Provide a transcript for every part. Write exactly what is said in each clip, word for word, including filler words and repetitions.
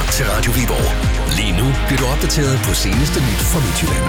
til Radio Viborg. Lige nu bliver du opdateret på seneste nyt fra Midtjylland.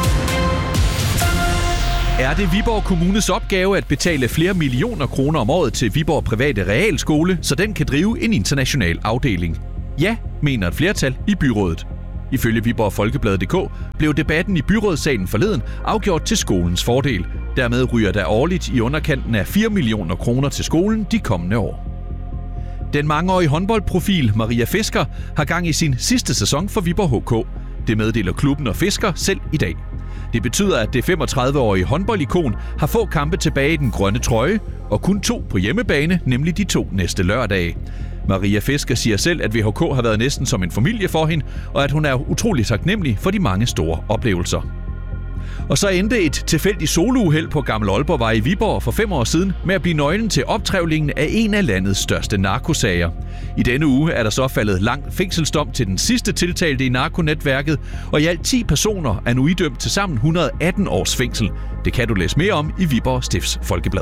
Er det Viborg Kommunes opgave at betale flere millioner kroner om året til Viborg Private Realskole, så den kan drive en international afdeling? Ja, mener et flertal i byrådet. Ifølge Viborg Folkeblad punktum d k blev debatten i byrådssalen forleden afgjort til skolens fordel. Dermed ryger der årligt i underkanten af fire millioner kroner til skolen de kommende år. Den mangeårige håndboldprofil Maria Fisker har gang i sin sidste sæson for Viborg H K. Det meddeler klubben og Fisker selv i dag. Det betyder, at det femogtredive-årige håndboldikon har få kampe tilbage i den grønne trøje, og kun to på hjemmebane, nemlig de to næste lørdage. Maria Fisker siger selv, at V H K har været næsten som en familie for hende, og at hun er utrolig taknemmelig for de mange store oplevelser. Og så endte et tilfældigt solouheld på Gammel Aalborgvej i Viborg for fem år siden med at blive nøglen til optrævlingen af en af landets største narkosager. I denne uge er der så faldet lang fængselsdom til den sidste tiltalte i narkonetværket, og i alt ti personer er nu idømt til sammen et hundrede og atten års fængsel. Det kan du læse mere om i Viborg Stifts Folkeblad.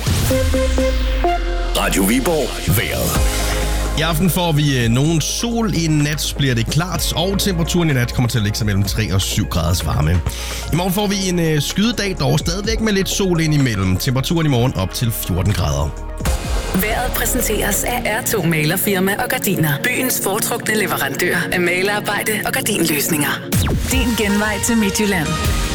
Radio Viborg vejret. I aften får vi nogen sol, i nat bliver det klart, og temperaturen i nat kommer til at ligge sig mellem tre og syv graders varme. I morgen får vi en skydedag, dog stadigvæk med lidt sol ind imellem. Temperaturen i morgen op til fjorten grader. Vejret præsenteres af R to Malerfirma og Gardiner. Byens foretrukne leverandør af malerarbejde og gardinløsninger. Din genvej til Midtjylland.